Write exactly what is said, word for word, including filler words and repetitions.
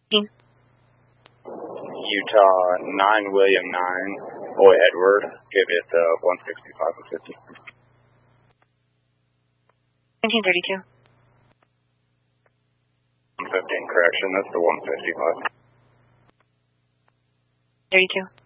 Utah nine William nine Boy Edward. Give it uh, one sixty-five and fifty. nineteen thirty-two. one fifteen, correction, that's the one fifty-five. thirty-two.